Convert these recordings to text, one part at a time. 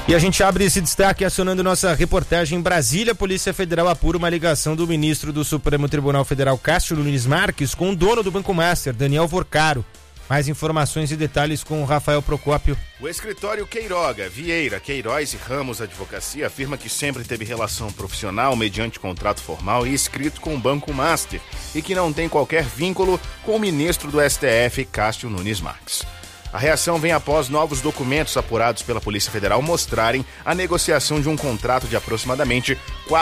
E a gente abre esse destaque acionando nossa reportagem em Brasília. A Polícia Federal apura uma ligação do ministro do Supremo Tribunal Federal, Cássio Nunes Marques, com o dono do Banco Master, Daniel Vorcaro. Mais informações e detalhes com o Rafael Procópio. O escritório Queiroga, Vieira, Queiroz e Ramos Advocacia afirma que sempre teve relação profissional mediante contrato formal e escrito com o Banco Master e que não tem qualquer vínculo com o ministro do STF, Cássio Nunes Marques. A reação vem após novos documentos apurados pela Polícia Federal mostrarem a negociação de um contrato de aproximadamente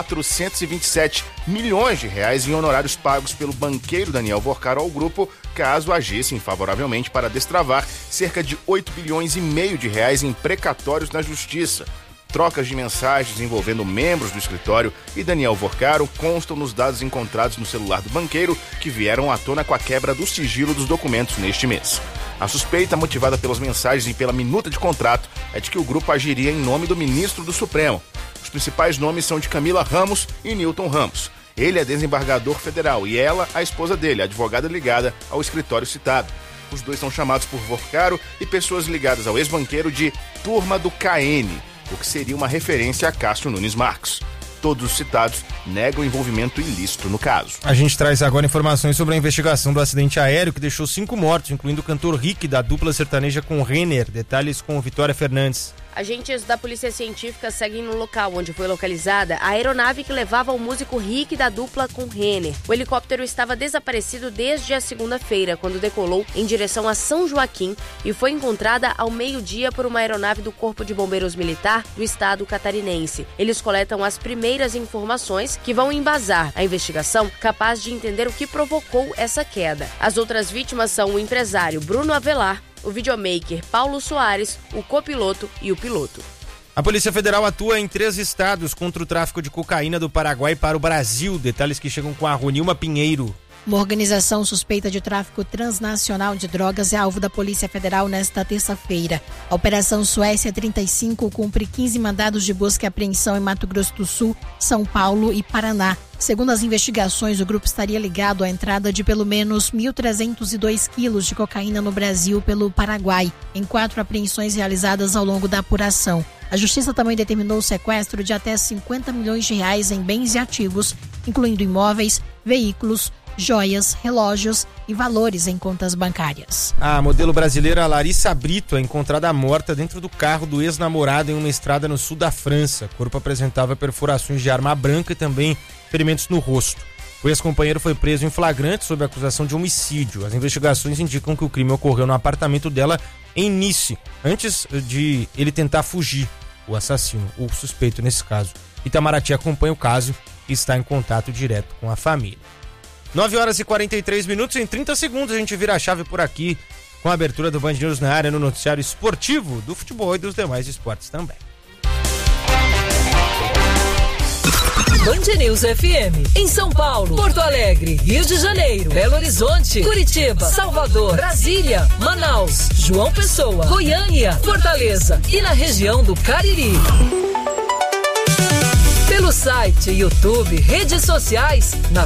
427 milhões de reais em honorários pagos pelo banqueiro Daniel Vorcaro ao grupo, caso agissem favoravelmente para destravar cerca de 8 bilhões e meio de reais em precatórios na Justiça. Trocas de mensagens envolvendo membros do escritório e Daniel Vorcaro constam nos dados encontrados no celular do banqueiro, que vieram à tona com a quebra do sigilo dos documentos neste mês. A suspeita, motivada pelas mensagens e pela minuta de contrato, é de que o grupo agiria em nome do ministro do Supremo. Os principais nomes são de Camila Ramos e Newton Ramos. Ele é desembargador federal e ela, a esposa dele, a advogada ligada ao escritório citado. Os dois são chamados por Vorcaro e pessoas ligadas ao ex-banqueiro de Turma do KN, o que seria uma referência a Cássio Nunes Marques. Todos os citados negam envolvimento ilícito no caso. A gente traz agora informações sobre a investigação do acidente aéreo que deixou 5 mortos, incluindo o cantor Rick da dupla sertaneja com Renner. Detalhes com Vitória Fernandes. Agentes da Polícia Científica seguem no local onde foi localizada a aeronave que levava o músico Rick da dupla com Renner. O helicóptero estava desaparecido desde a segunda-feira, quando decolou em direção a São Joaquim e foi encontrada ao meio-dia por uma aeronave do Corpo de Bombeiros Militar do estado catarinense. Eles coletam as primeiras informações que vão embasar a investigação, capaz de entender o que provocou essa queda. As outras vítimas são o empresário Bruno Avelar, o videomaker Paulo Soares, o copiloto e o piloto. A Polícia Federal atua em 3 estados contra o tráfico de cocaína do Paraguai para o Brasil. Detalhes que chegam com a Ronilma Pinheiro. Uma organização suspeita de tráfico transnacional de drogas é alvo da Polícia Federal nesta terça-feira. A Operação Suécia 35 cumpre 15 mandados de busca e apreensão em Mato Grosso do Sul, São Paulo e Paraná. Segundo as investigações, o grupo estaria ligado à entrada de pelo menos 1.302 quilos de cocaína no Brasil pelo Paraguai, em 4 apreensões realizadas ao longo da apuração. A Justiça também determinou o sequestro de até 50 milhões de reais em bens e ativos, incluindo imóveis, veículos, joias, relógios e valores em contas bancárias. A modelo brasileira Larissa Brito é encontrada morta dentro do carro do ex-namorado em uma estrada no sul da França. O corpo apresentava perfurações de arma branca e também ferimentos no rosto. O ex-companheiro foi preso em flagrante sob acusação de homicídio. As investigações indicam que o crime ocorreu no apartamento dela em Nice, antes de ele tentar fugir, o assassino, o suspeito nesse caso. Itamaraty acompanha o caso e está em contato direto com a família. 9h43, em 30 segundos a gente vira a chave por aqui com a abertura do Band News na área no noticiário esportivo do futebol e dos demais esportes também. Band News FM, em São Paulo, Porto Alegre, Rio de Janeiro, Belo Horizonte, Curitiba, Salvador, Brasília, Manaus, João Pessoa, Goiânia, Fortaleza e na região do Cariri. Pelo site, YouTube, redes sociais, na